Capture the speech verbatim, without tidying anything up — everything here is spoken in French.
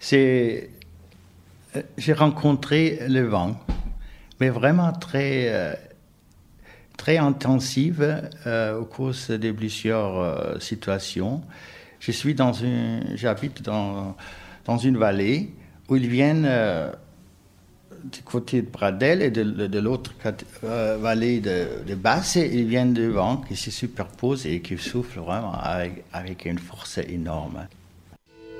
C'est, euh, j'ai rencontré le vent, mais vraiment très, euh, très intensive euh, au cours de plusieurs euh, situations. Je suis dans une, j'habite dans, dans une vallée où ils viennent euh, du côté de Pradelles et de, de l'autre euh, vallée de, de Basse, ils viennent de vent qui se superposent et qui soufflent vraiment avec, avec une force énorme.